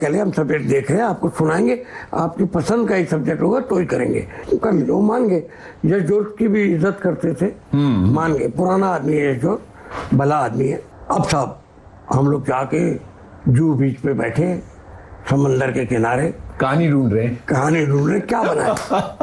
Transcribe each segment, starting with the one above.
चले हम सब्जेक्ट देख रहे हैं, आपको सुनाएंगे, आपकी पसंद का ही सब्जेक्ट होगा तो ही करेंगे। कर लो, मान गए। यश जोश की भी इज्जत करते थे, मान गए। पुराना आदमी है यश जोश, भला आदमी है। अब साहब हम लोग जाके जूहू बीच पे बैठे, समंदर के किनारे कहानी ढूंढ रहे क्या बनाए।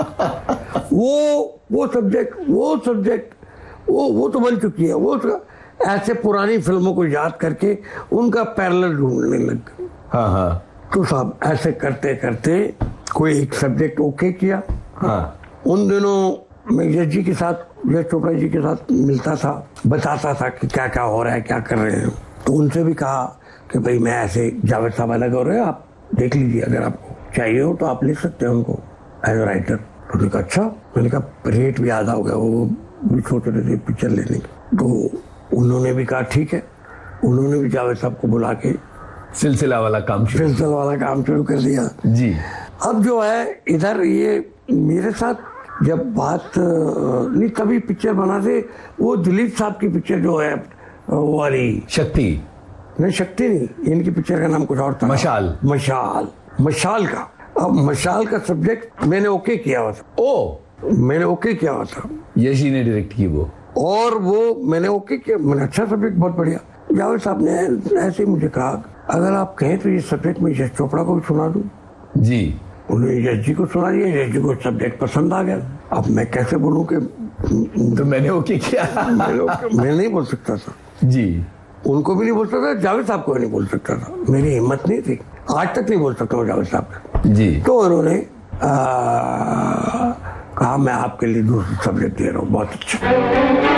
वो सब्जेक्ट वो तो बन चुकी है। वो ऐसे पुरानी फिल्मों को याद करके उनका पैरेलल ढूंढने लग गए। हाँ। तो साहब ऐसे करते करते कोई एक सब्जेक्ट ओके किया। हाँ। उन दिनों मैं यश चोपड़ा जी के साथ मिलता था, बताता था कि क्या क्या हो रहा है, क्या कर रहे हैं। तो उनसे भी कहा कि भाई मैं ऐसे जावेद साहब अलग हो रहे हैं, आप देख लीजिए, अगर आपको चाहिए हो तो आप लिख सकते हैं उनको एज ए राइटर। तो उन्होंने कहा अच्छा। मैंने कहा रेट भी आधा हो गया, वो भी सोच रहे थे पिक्चर लेने की। तो उन्होंने भी कहा ठीक है। उन्होंने भी जावेद साहब को बुला के सिलसिला वाला काम शुरू कर दिया जी। अब जो है इधर ये मेरे साथ जब बात नहीं, तभी पिक्चर बना थे वो दिलीप साहब की पिक्चर जो है वो वाली शक्ति नहीं, इनकी पिक्चर का नाम कुछ और था, मशाल का। अब मशाल का सब्जेक्ट मैंने ओके किया हुआ था। मैंने ओके किया हुआ था, यश जी ने डायरेक्ट की वो, और वो मैंने ओके किया। मैंने अच्छा सब्जेक्ट, बहुत बढ़िया। जावेद साहब ने ऐसे ही मुझे कहा अगर आप कहें तो ये सब्जेक्ट मैं यश चोपड़ा को भी सुना दूं जी। उन्होंने यश जी को सुना दिया, यश जी को सब्जेक्ट पसंद आ गया। अब मैं कैसे बोलूं कि तो मैंने ओके किया। मैं नहीं बोल सकता था जी, उनको भी नहीं बोल सकता, जावेद साहब को भी नहीं बोल सकता था, मेरी हिम्मत नहीं थी, आज तक नहीं बोल सकता हूँ जावेद साहब को जी। तो उन्होंने कहा मैं आपके लिए दूसरा सब्जेक्ट दे रहा हूँ, बहुत अच्छा।